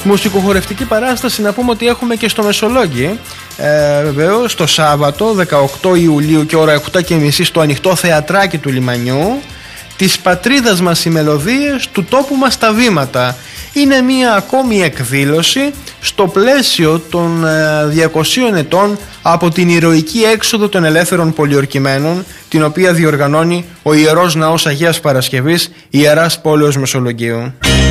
Μουσικοχορευτική παράσταση να πούμε ότι έχουμε και στο Μεσολόγγι, βεβαίως το Σάββατο 18 Ιουλίου και ώρα 7:30 στο ανοιχτό θεατράκι του Λιμανιού, της πατρίδας μας οι μελωδίες, του τόπου μας τα βήματα. Είναι μια ακόμη εκδήλωση στο πλαίσιο των 200 ετών από την ηρωική έξοδο των ελεύθερων πολιορκημένων, την οποία διοργανώνει ο Ιερός Ναός Αγίας Παρασκευής, Ιεράς Πόλεως Μεσολογγίου.